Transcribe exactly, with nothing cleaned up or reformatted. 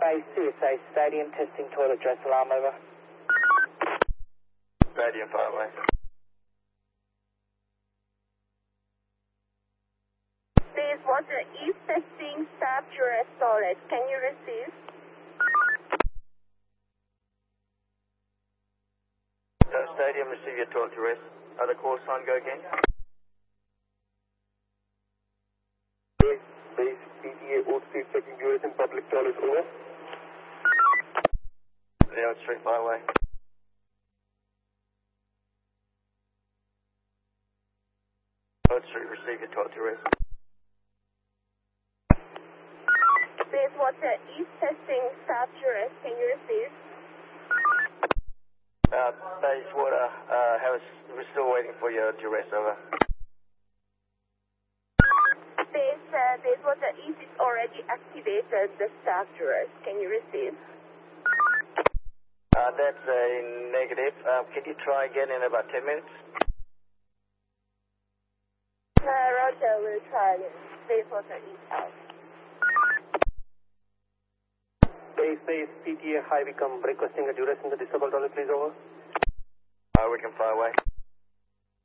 Base Suicide Stadium, testing toilet dress alarm, over. Stadium, far away. Base Water East, testing staff dress toilet. Can you receive? So Stadium, receive your toilet to rest. Other call sign, go again. Base, base, P T A, Oak Street, checking U S in public toilet, over. Leo Street, far away. Oak Street, receive your toilet to rest. Base Water East, testing staff dress. Can you receive? Uh, Base Water, uh, Harris, we're still waiting for your duress, over. Base, uh, Base Water East is already activated the staff dress. Can you receive? Uh, that's a negative. Um, can you try again in about ten minutes? Uh, Roger, we'll try again. Base Water East out. Base, base, P T A, high become requesting a duress in the disabled toilet, please, over. Uh, we can fly away.